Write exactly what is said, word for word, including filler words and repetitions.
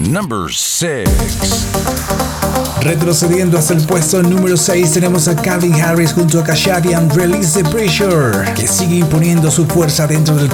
Number six. Retrocediendo hasta el puesto número seis tenemos a Calvin Harris junto a Kashadian, Release the Pressure, que sigue imponiendo su fuerza dentro del